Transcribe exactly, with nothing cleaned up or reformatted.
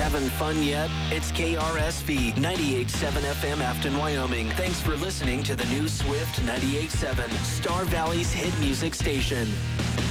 Having fun yet? It's K R S V ninety-eight point seven F M Afton, Wyoming. Thanks for listening to the new Swift ninety-eight point seven, Star Valley's hit music station.